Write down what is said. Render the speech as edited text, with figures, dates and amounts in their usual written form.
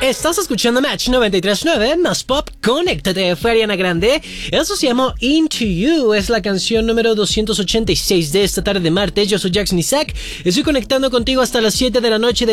Estás escuchando Match 93.9, más pop, conéctate, fue Ariana Grande. Eso se llamó Into You, es la canción número 286 de esta tarde de martes. Yo soy Jackson Isaac, estoy conectando contigo hasta las 7 de la noche de